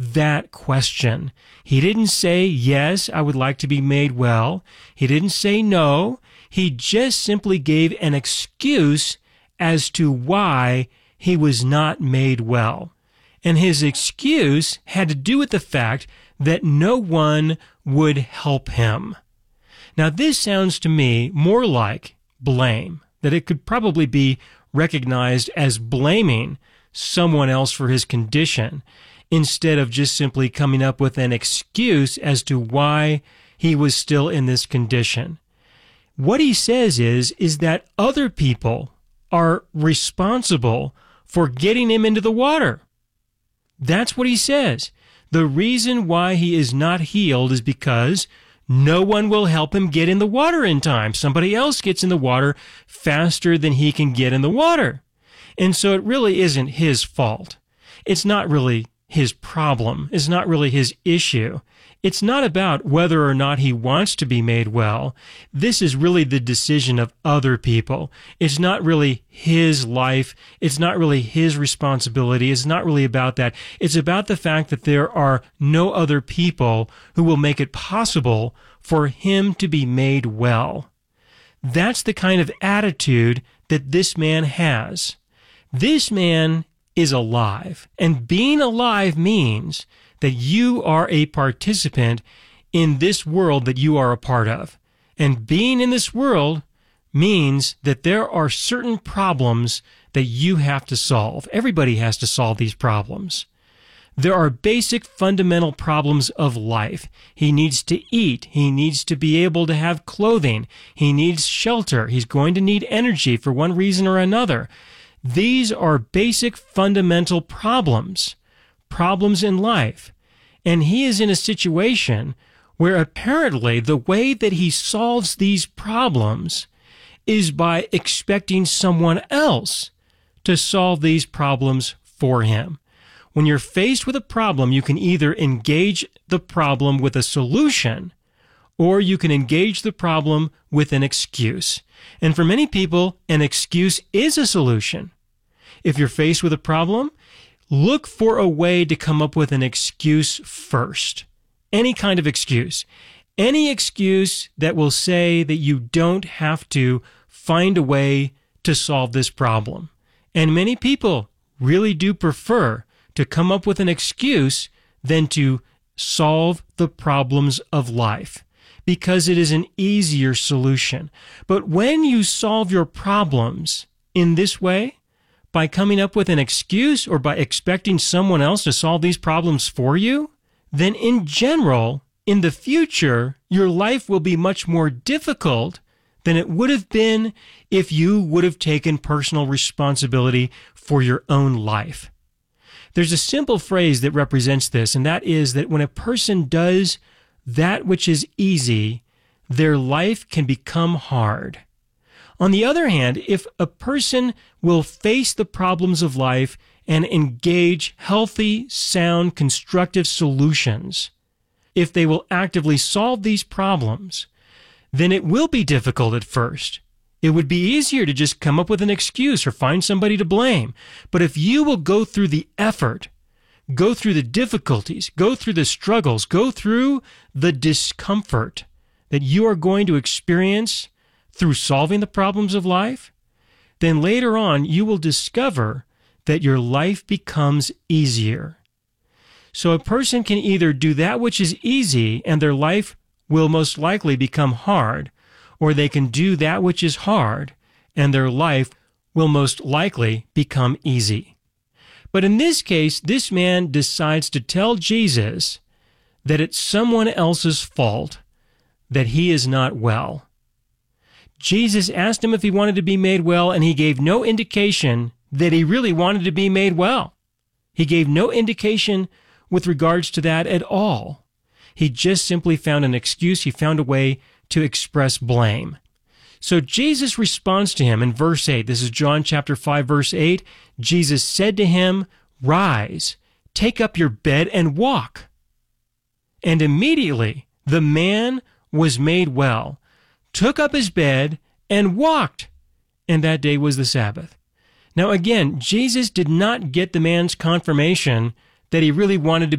that question. He didn't say, yes, I would like to be made well. He didn't say no. He just simply gave an excuse as to why he was not made well. And his excuse had to do with the fact that no one would help him. Now, this sounds to me more like blame, that it could probably be recognized as blaming someone else for his condition, instead of just simply coming up with an excuse as to why he was still in this condition. What he says is that other people are responsible for getting him into the water. That's what he says. The reason why he is not healed is because no one will help him get in the water in time. Somebody else gets in the water faster than he can get in the water. And so it really isn't his fault. It's not really his problem. It's not really his issue. It's not about whether or not he wants to be made well. This is really the decision of other people. It's not really his life. It's not really his responsibility. It's not really about that. It's about the fact that there are no other people who will make it possible for him to be made well. That's the kind of attitude that this man has. This man is alive, and being alive means that you are a participant in this world that you are a part of. And being in this world means that there are certain problems that you have to solve. Everybody has to solve these problems. There are basic fundamental problems of life. He needs to eat. He needs to be able to have clothing. He needs shelter. He's going to need energy for one reason or another. These are basic fundamental problems in life. And he is in a situation where apparently the way that he solves these problems is by expecting someone else to solve these problems for him. When you're faced with a problem, you can either engage the problem with a solution, or you can engage the problem with an excuse. And for many people, an excuse is a solution. If you're faced with a problem, look for a way to come up with an excuse first. Any kind of excuse. Any excuse that will say that you don't have to find a way to solve this problem. And many people really do prefer to come up with an excuse than to solve the problems of life, because it is an easier solution. But when you solve your problems in this way, by coming up with an excuse or by expecting someone else to solve these problems for you, then in general, in the future, your life will be much more difficult than it would have been if you would have taken personal responsibility for your own life. There's a simple phrase that represents this, and that is that when a person does that which is easy, their life can become hard. On the other hand, if a person will face the problems of life and engage healthy, sound, constructive solutions, if they will actively solve these problems, then it will be difficult at first. It would be easier to just come up with an excuse or find somebody to blame. But if you will go through the effort, go through the difficulties, go through the struggles, go through the discomfort that you are going to experience through solving the problems of life, then later on you will discover that your life becomes easier. So a person can either do that which is easy and their life will most likely become hard, or they can do that which is hard and their life will most likely become easy. But in this case, this man decides to tell Jesus that it's someone else's fault that he is not well. Jesus asked him if he wanted to be made well, and he gave no indication that he really wanted to be made well. He gave no indication with regards to that at all. He just simply found an excuse. He found a way to express blame. So Jesus responds to him in verse 8. This is John chapter 5, verse 8. Jesus said to him, "Rise, take up your bed and walk." And immediately the man was made well, took up his bed, and walked. And that day was the Sabbath. Now again, Jesus did not get the man's confirmation that he really wanted to